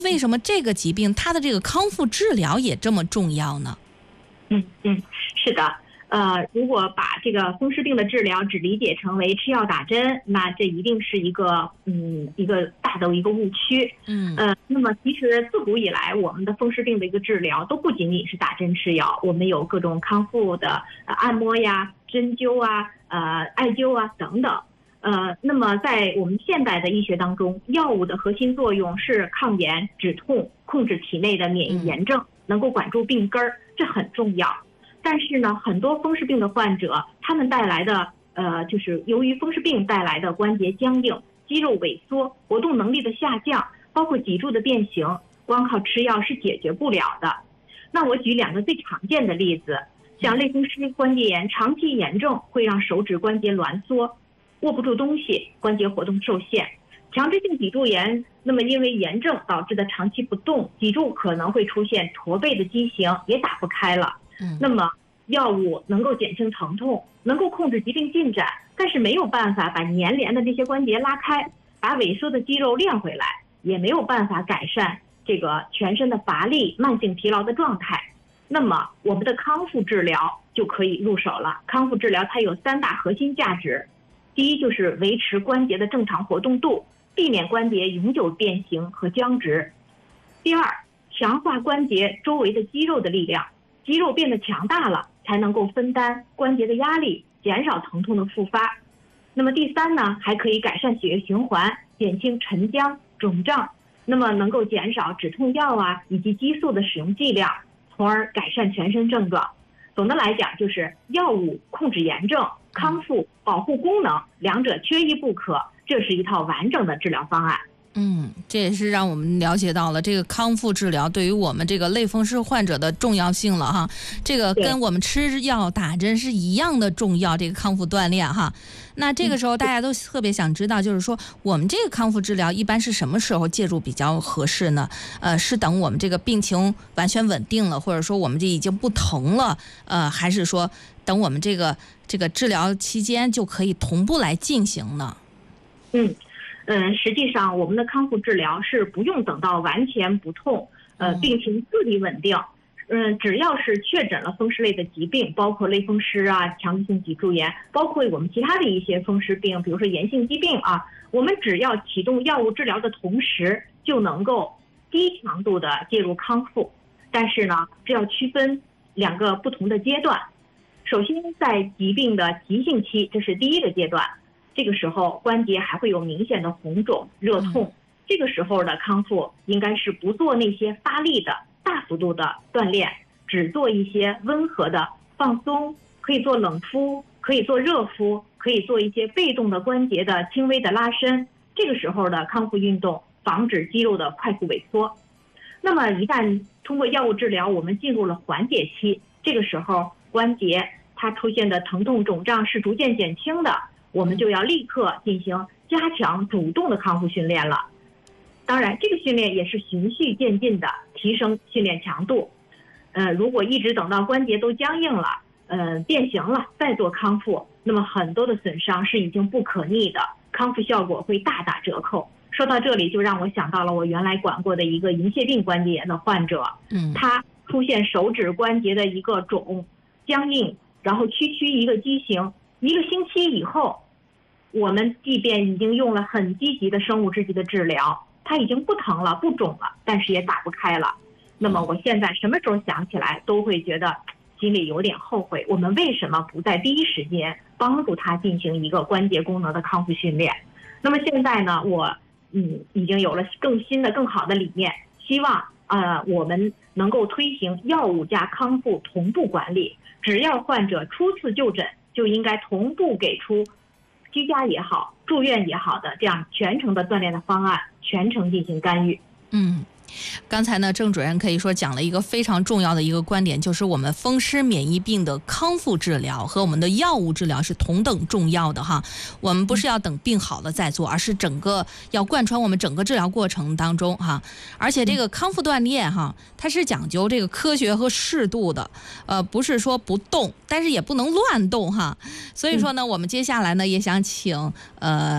为什么这个疾病它的这个康复治疗也这么重要呢？ 是的。如果把这个风湿病的治疗只理解成为吃药打针，那这一定是一个大的一个误区。那么其实自古以来，我们的风湿病的一个治疗都不仅仅是打针吃药，我们有各种康复的按摩呀、针灸啊、艾灸啊等等。那么在我们现代的医学当中，药物的核心作用是抗炎、止痛、控制体内的免疫炎症，能够管住病根儿，这很重要。但是呢，很多风湿病的患者，他们带来的就是由于风湿病带来的关节僵硬、肌肉萎缩、活动能力的下降，包括脊柱的变形，光靠吃药是解决不了的。那我举2个最常见的例子，像类风湿关节炎长期炎症会让手指关节挛缩，握不住东西，关节活动受限。强直性脊柱炎，那么因为炎症导致的长期不动，脊柱可能会出现驼背的畸形，也打不开了。那么药物能够减轻疼痛，能够控制疾病进展，但是没有办法把粘连的这些关节拉开，把萎缩的肌肉练回来，也没有办法改善这个全身的乏力、慢性疲劳的状态。那么我们的康复治疗就可以入手了。康复治疗它有3大核心价值，第一就是维持关节的正常活动度，避免关节永久变形和僵直。第二，强化关节周围的肌肉的力量，肌肉变得强大了，才能够分担关节的压力，减少疼痛的复发。那么第三呢，还可以改善血液循环，减轻沉僵、肿胀，那么能够减少止痛药啊以及激素的使用剂量，从而改善全身症状。总的来讲，就是药物控制炎症，康复保护功能，两者缺一不可，这是一套完整的治疗方案。 这也是让我们了解到了这个康复治疗对于我们这个类风湿患者的重要性了哈。这个跟我们吃药打针是一样的重要，这个康复锻炼哈。那这个时候大家都特别想知道，就是说我们这个康复治疗一般是什么时候介入比较合适呢？是等我们这个病情完全稳定了，或者说我们这已经不疼了，还是说等我们这个治疗期间就可以同步来进行呢？ 实际上我们的康复治疗是不用等到完全不痛，病情自体稳定，只要是确诊了风湿类的疾病，包括类风湿啊、强直性脊柱炎，包括我们其他的一些风湿病，比如说炎性疾病啊，我们只要启动药物治疗的同时，就能够低强度的介入康复。但是呢，这要区分2个不同的阶段。首先，在疾病的急性期，这是第一个阶段。这个时候关节还会有明显的红肿、热痛，这个时候的康复应该是不做那些发力的大幅度的锻炼，只做一些温和的放松，可以做冷敷，可以做热敷，可以做一些被动的关节的轻微的拉伸。这个时候的康复运动防止肌肉的快速萎缩。那么一旦通过药物治疗，我们进入了缓解期，这个时候关节它出现的疼痛肿胀是逐渐减轻的，我们就要立刻进行加强主动的康复训练了。当然，这个训练也是循序渐进的提升训练强度。如果一直等到关节都僵硬了，变形了再做康复，那么很多的损伤是已经不可逆的，康复效果会大打折扣。说到这里，就让我想到了我原来管过的一个银屑病关节炎的患者，他出现手指关节的一个肿、僵硬，然后区一个畸形。1个星期以后，我们即便已经用了很积极的生物制剂的治疗，它已经不疼了、不肿了，但是也打不开了。那么我现在什么时候想起来都会觉得心里有点后悔，我们为什么不在第一时间帮助他进行一个关节功能的康复训练？那么现在呢，我已经有了更新的、更好的理念，希望我们能够推行药物加康复同步管理，只要患者初次就诊，就应该同步给出居家也好、住院也好的这样全程的锻炼的方案，全程进行干预。 刚才呢，郑主任可以说讲了一个非常重要的一个观点，就是我们风湿免疫病的康复治疗和我们的药物治疗是同等重要的哈。我们不是要等病好了再做，而是整个要贯穿我们整个治疗过程当中哈。而且这个康复锻炼哈，它是讲究这个科学和适度的，不是说不动，但是也不能乱动哈。所以说呢，我们接下来呢也想请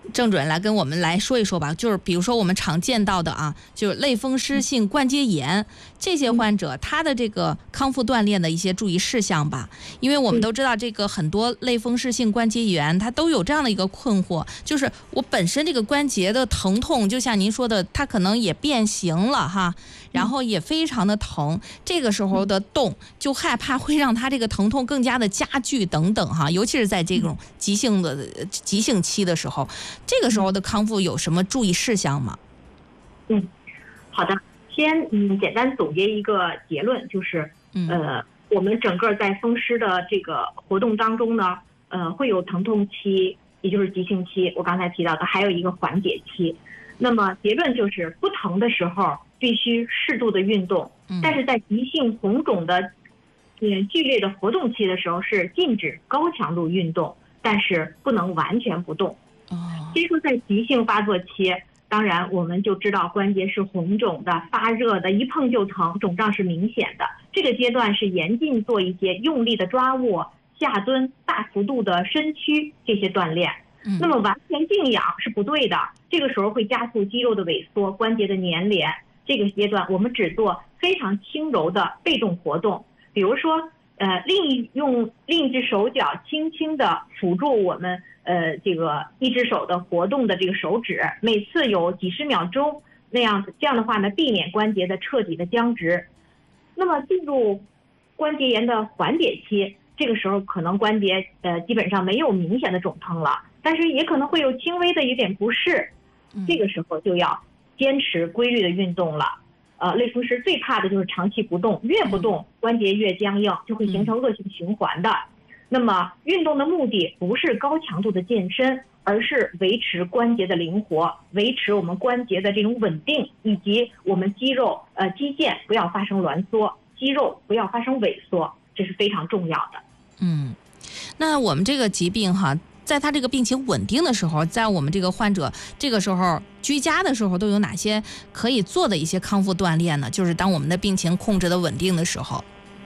郑主任来跟我们来说一说吧，就是比如说我们常见到的啊，就是类风湿性关节炎这些患者，他的这个康复锻炼的一些注意事项吧。因为我们都知道，这个很多类风湿性关节炎，他都有这样的一个困惑，就是我本身这个关节的疼痛，就像您说的，它可能也变形了哈，然后也非常的疼，这个时候的动就害怕会让他这个疼痛更加的加剧等等哈，尤其是在这种急性期的时候。这个时候的康复有什么注意事项吗？ 好的，先简单总结一个结论，就是我们整个在风湿的这个活动当中呢，会有疼痛期，也就是急性期，我刚才提到的，还有一个缓解期。那么结论就是不疼的时候必须适度的运动，但是在急性红肿的剧烈的活动期的时候是禁止高强度运动，但是不能完全不动。先说在急性发作期，当然我们就知道关节是红肿的、发热的，一碰就疼，肿胀是明显的。这个阶段是严禁做一些用力的抓握、下蹲、大幅度的伸屈这些锻炼。那么完全静养是不对的，这个时候会加速肌肉的萎缩、关节的粘连。这个阶段我们只做非常轻柔的被动活动，比如说用另一只手脚轻轻的辅助我们这个一只手的活动的这个手指，每次有几十秒钟，这样的话呢，避免关节的彻底的僵直。那么进入关节炎的缓解期，这个时候可能关节基本上没有明显的肿疼了，但是也可能会有轻微的一点不适，这个时候就要坚持规律的运动了。类风湿最怕的就是长期不动，越不动关节越僵硬，就会形成恶性循环的。那么运动的目的不是高强度的健身，而是维持关节的灵活，维持我们关节的这种稳定，以及我们肌肉肌腱不要发生挛缩，肌肉不要发生萎缩，这是非常重要的。 那我们这个疾病哈，在他这个病情稳定的时候，在我们这个患者这个时候居家的时候，都有哪些可以做的一些康复锻炼呢？就是当我们的病情控制的稳定的时候。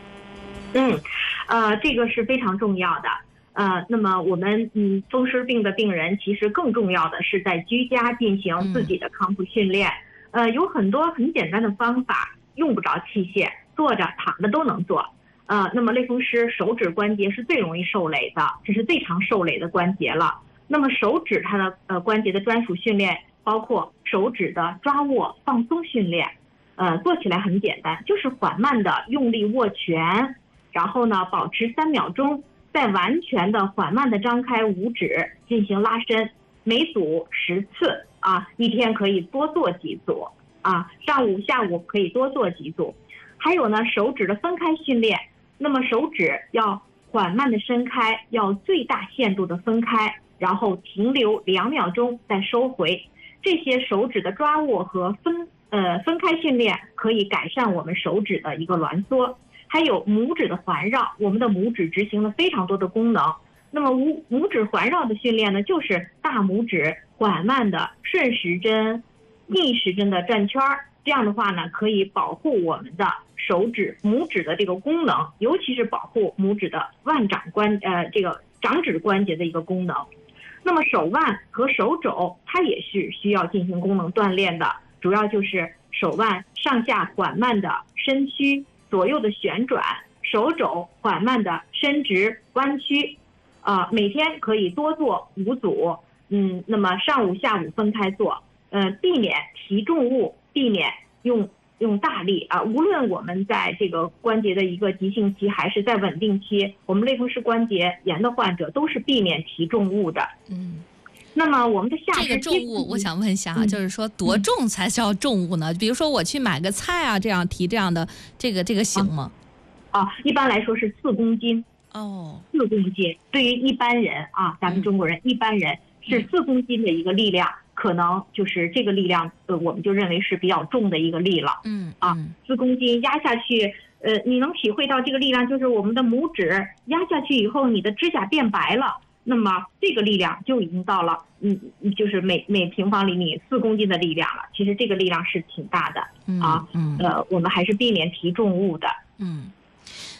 这个是非常重要的。那么我们风湿病的病人，其实更重要的是在居家进行自己的康复训练。有很多很简单的方法，用不着器械，坐着躺着都能做。那么类风湿手指关节是最容易受累的，这是最常受累的关节了。那么手指它的关节的专属训练包括手指的抓握放松训练。做起来很简单，就是缓慢的用力握拳，然后呢保持3秒钟，再完全的缓慢的张开五指进行拉伸，每组10次一天可以多做几组上午下午可以多做几组。还有呢手指的分开训练，那么手指要缓慢的伸开，要最大限度的分开，然后停留2秒钟再收回。这些手指的抓握和分开训练可以改善我们手指的一个挛缩。还有拇指的环绕，我们的拇指执行了非常多的功能。那么拇指环绕的训练呢，就是大拇指缓慢的顺时针、逆时针的转圈，这样的话呢，可以保护我们的拇指的这个功能，尤其是保护拇指的这个掌指关节的一个功能。那么手腕和手肘它也是需要进行功能锻炼的，主要就是手腕上下缓慢的伸曲，左右的旋转，手肘缓慢的伸直弯曲。每天可以多做5组。那么上午下午分开做。避免提重物，避免用大力无论我们在这个关节的一个急性期还是在稳定期，我们类风湿关节炎的患者都是避免提重物的。那么我们的下肢这个重物，我想问一下就是说多重才叫重物呢？比如说我去买个菜这样提这样的，这个行吗？ 一般来说是4公斤。4公斤，对于一般人咱们中国人一般人是4公斤的一个力量。可能就是这个力量，我们就认为是比较重的一个力了。4公斤压下去，你能体会到这个力量，就是我们的拇指压下去以后，你的指甲变白了，那么这个力量就已经到了，就是每平方厘米4公斤的力量了。其实这个力量是挺大的我们还是避免提重物的。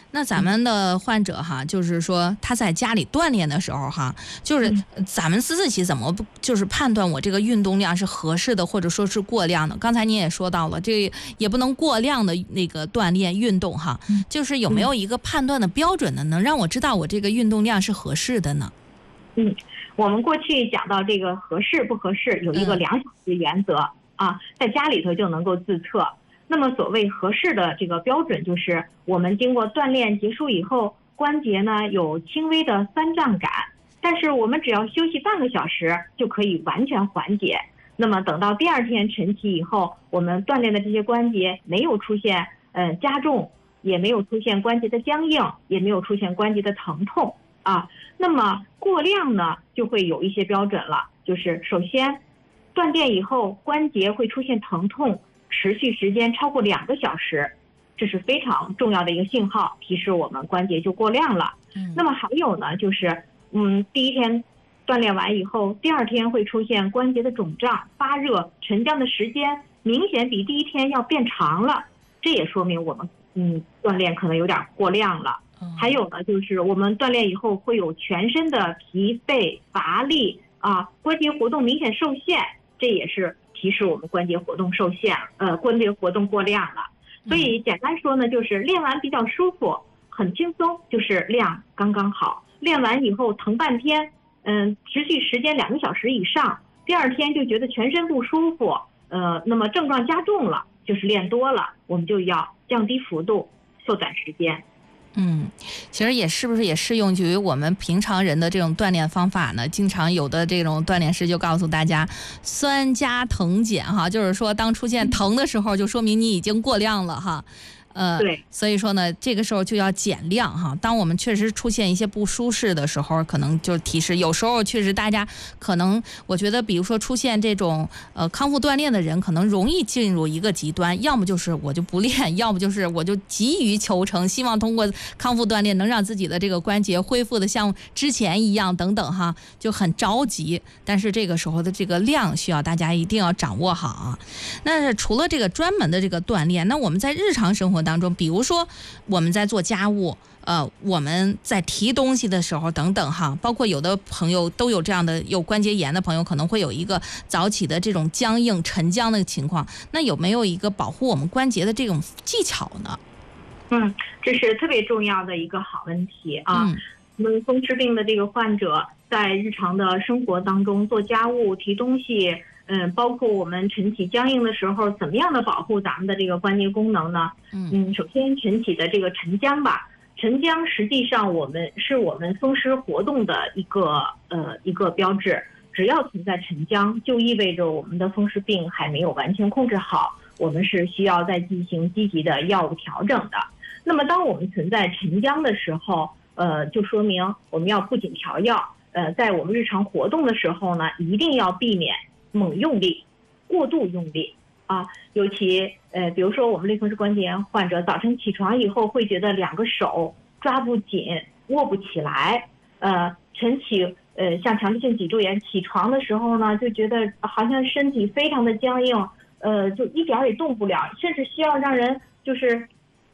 那咱们的患者哈，就是说他在家里锻炼的时候哈，就是咱们自己怎么就是判断我这个运动量是合适的，或者说是过量的？刚才您也说到了，这也不能过量的那个锻炼运动哈，就是有没有一个判断的标准呢？能让我知道我这个运动量是合适的呢？ 我们过去讲到这个合适不合适，有一个2小时原则啊，在家里头就能够自测。那么所谓合适的这个标准，就是我们经过锻炼结束以后，关节呢有轻微的酸胀感，但是我们只要休息半个小时就可以完全缓解。那么等到第2天晨起以后，我们锻炼的这些关节没有出现加重，也没有出现关节的僵硬，也没有出现关节的疼痛啊。那么过量呢，就会有一些标准了，就是首先锻炼以后关节会出现疼痛，持续时间超过2个小时，这是非常重要的一个信号，提示我们关节就过量了。那么还有呢，就是第1天锻炼完以后，第2天会出现关节的肿胀、发热、沉僵的时间明显比第1天要变长了，这也说明我们锻炼可能有点过量了。还有呢，就是我们锻炼以后会有全身的疲惫、乏力啊，关节活动明显受限，这也是提示我们关节活动受限，关节活动过量了。所以简单说呢，就是练完比较舒服，很轻松，就是量刚刚好。练完以后疼半天，持续时间2个小时以上，第2天就觉得全身不舒服，那么症状加重了，就是练多了，我们就要降低幅度，缩短时间。 其实也是不是也适用于我们平常人的这种锻炼方法呢？经常有的这种锻炼师就告诉大家，酸加疼减哈，就是说当出现疼的时候，就说明你已经过量了哈。 对， 所以说呢，这个时候就要减量哈。当我们确实出现一些不舒适的时候，可能就提示。有时候确实大家可能，我觉得比如说出现这种康复锻炼的人，可能容易进入一个极端，要么就是我就不练，要么就是我就急于求成，希望通过康复锻炼能让自己的这个关节恢复的像之前一样等等哈，就很着急。但是这个时候的这个量需要大家一定要掌握好啊。那除了这个专门的这个锻炼，那我们在日常生活当中，比如说我们在做家务，我们在提东西的时候等等哈，包括有的朋友都有这样的有关节炎的朋友，可能会有一个早起的这种僵硬沉僵的情况，那有没有一个保护我们关节的这种技巧呢？ 这是特别重要的一个好问题啊。我们风湿病的这个患者在日常的生活当中做家务、提东西，包括我们晨起僵硬的时候，怎么样的保护咱们的这个关节功能呢？首先晨起的这个沉僵吧，沉僵实际上我们风湿活动的一个标志。只要存在沉僵，就意味着我们的风湿病还没有完全控制好，我们是需要再进行积极的药物调整的。那么当我们存在沉僵的时候，就说明我们要不仅调药，在我们日常活动的时候呢，一定要避免猛用力、过度用力啊。尤其比如说我们类风湿关节炎患者早晨起床以后会觉得2个手抓不紧、握不起来，晨起像强直性脊柱炎起床的时候呢，就觉得好像身体非常的僵硬，就一点也动不了，甚至需要让人就是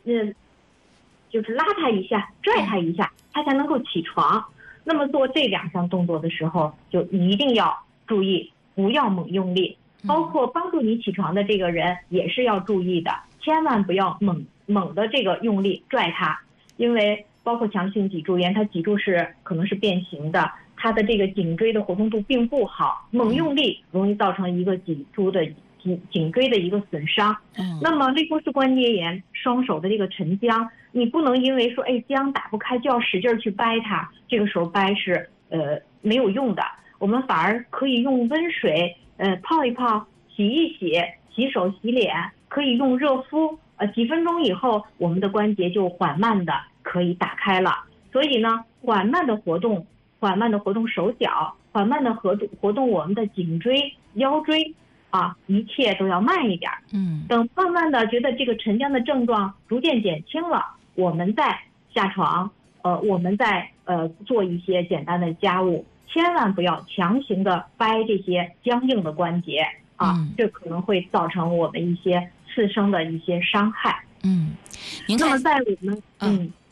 拉他一下、拽他一下，他才能够起床。那么做这2项动作的时候，就一定要注意不要猛用力，包括帮助你起床的这个人也是要注意的，千万不要猛的这个用力拽他，因为包括强直性脊柱炎，它脊柱可能是变形的，它的这个颈椎的活动度并不好，猛用力容易造成一个脊柱的颈椎的一个损伤。那么类风湿关节炎双手的这个沉僵，你不能因为说僵打不开就要使劲去掰它，这个时候掰是没有用的。我们反而可以用温水泡一泡、洗一洗、洗手洗脸，可以用热敷，几分钟以后我们的关节就缓慢的可以打开了。所以呢，缓慢的活动手脚，缓慢的活动我们的颈椎、腰椎啊，一切都要慢一点。等慢慢的觉得这个沉僵的症状逐渐减轻了，我们再下床，我们再做一些简单的家务，千万不要强行的掰这些僵硬的关节啊，这可能会造成我们一些次生的一些伤害。 您看， 那么在我们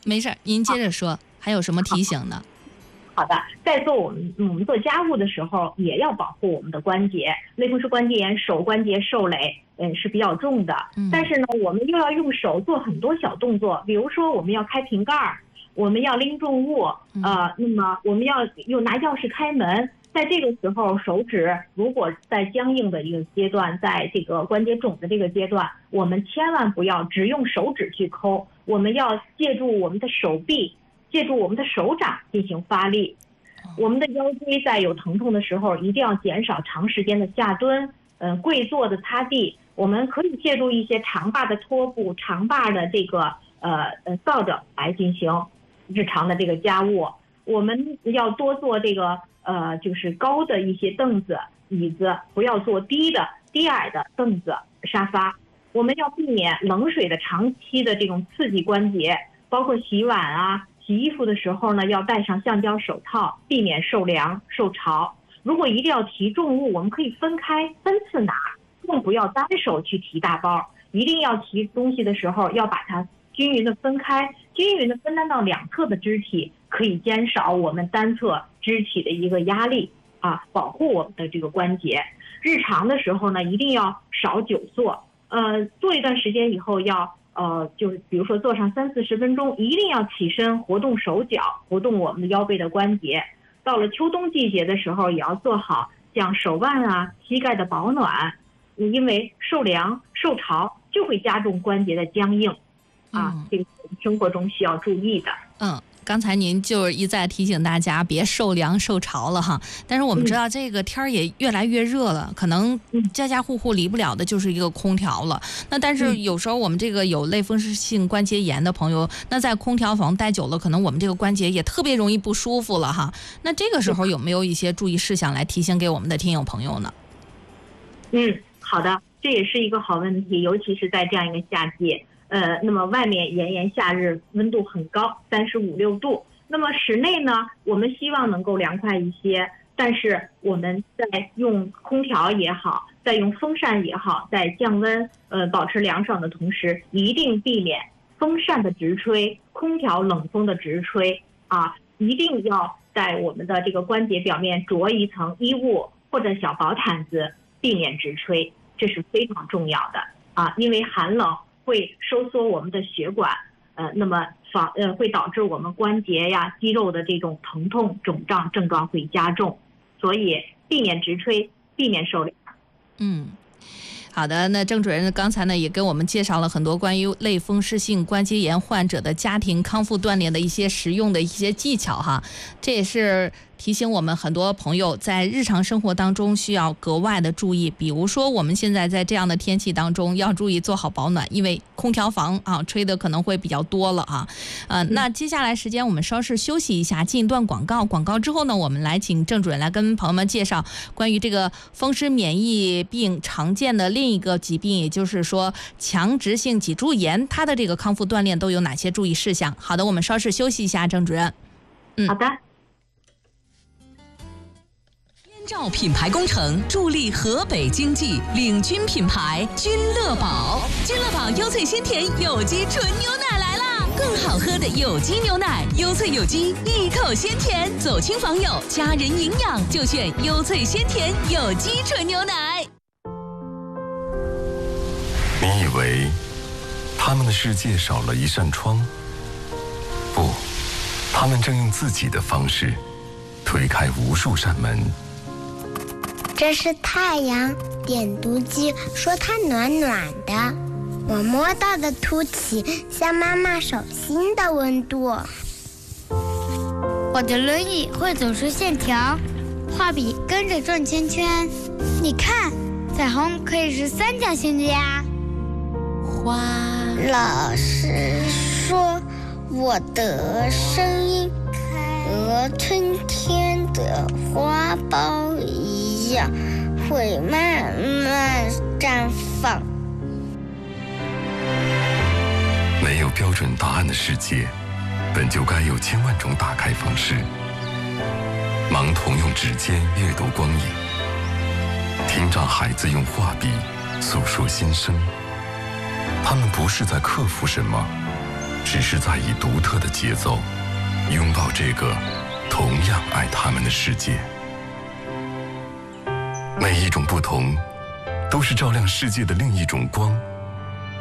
没事，您接着说，还有什么提醒呢？ 好的，在做我们做家务的时候，也要保护我们的关节。类风湿关节炎手关节受累，是比较重的。但是呢，我们又要用手做很多小动作，比如说我们要开瓶盖，我们要拎重物，那么我们要又拿钥匙开门。在这个时候，手指如果在僵硬的一个阶段，在这个关节肿的这个阶段，我们千万不要只用手指去抠，我们要借助我们的手臂。借助我们的手掌进行发力，我们的腰椎在有疼痛的时候，一定要减少长时间的下蹲，跪坐的擦地。我们可以借助一些长把的拖布、长把的这个扫帚来进行日常的这个家务。我们要多做这个就是高的一些凳子、椅子，不要做低矮的凳子、沙发。我们要避免冷水的长期的这种刺激关节，包括洗碗啊。洗衣服的时候呢，要戴上橡胶手套，避免受凉受潮。如果一定要提重物，我们可以分次拿，更不要单手去提大包。一定要提东西的时候，要把它均匀的分开，均匀的分担到两侧的肢体，可以减少我们单侧肢体的一个压力啊，保护我们的这个关节。日常的时候呢，一定要少久坐，坐一段时间以后要。就是比如说坐上30-40分钟，一定要起身活动手脚，活动我们的腰背的关节。到了秋冬季节的时候，也要做好像手腕啊、膝盖的保暖，因为受凉受潮就会加重关节的僵硬啊，这个生活中需要注意的。 刚才您就一再提醒大家别受凉受潮了哈，但是我们知道这个天儿也越来越热了，可能家家户户离不了的就是一个空调了。那但是有时候我们这个有类风湿性关节炎的朋友，那在空调房待久了，可能我们这个关节也特别容易不舒服了哈。那这个时候有没有一些注意事项来提醒给我们的听友朋友呢？ 好的，这也是一个好问题，尤其是在这样一个夏季。那么外面炎炎夏日温度很高，35-36度。那么室内呢，我们希望能够凉快一些，但是我们在用空调也好，在用风扇也好，在降温保持凉爽的同时，一定避免风扇的直吹、空调冷风的直吹啊！一定要在我们的这个关节表面着一层衣物或者小薄毯子，避免直吹，这是非常重要的啊！因为寒冷会收缩我们的血管，那么会导致我们关节呀、肌肉的这种疼痛、肿胀症状会加重，所以避免直吹，避免受凉。 好的，那郑主任刚才呢也跟我们介绍了很多关于类风湿性关节炎患者的家庭康复锻炼的一些实用的一些技巧哈，这也是提醒我们很多朋友在日常生活当中需要格外的注意，比如说我们现在在这样的天气当中要注意做好保暖，因为空调房吹的可能会比较多了那接下来时间我们稍事休息一下，进一段广告之后呢，我们来请郑主任来跟朋友们介绍关于这个风湿免疫病常见的另一个疾病，也就是说强直性脊柱炎，它的这个康复锻炼都有哪些注意事项。好的，我们稍事休息一下，郑主任。 好的。 天照品牌工程助力河北经济，领军品牌君乐宝。君乐宝优萃鲜甜有机纯牛奶来啦！更好喝的有机牛奶，优萃有机，一口鲜甜，走亲访友，家人营养就选优萃鲜甜有机纯牛奶。 你以为他们的世界少了一扇窗？不，他们正用自己的方式推开无数扇门。 这是太阳，点读机说它暖暖的，我摸到的凸起像妈妈手心的温度。 我的轮椅会走出线条，画笔跟着转圈圈。你看，彩虹可以是三角形的呀。 老师说我的声音和春天的花苞一样，会慢慢绽放。 没有标准答案的世界，本就该有千万种打开方式。盲童用指尖阅读光影，听障孩子用画笔诉说心声。他们不是在克服什么， 只是在以独特的节奏拥抱这个同样爱他们的世界。每一种不同，都是照亮世界的另一种光。